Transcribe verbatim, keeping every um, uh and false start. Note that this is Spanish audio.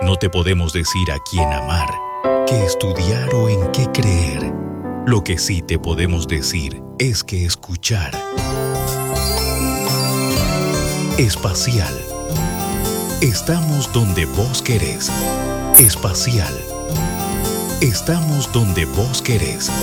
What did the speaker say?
No te podemos decir a quién amar, qué estudiar o en qué creer. Lo que sí te podemos decir es que escuchar. Espacial. Estamos donde vos querés. Espacial. Estamos donde vos querés.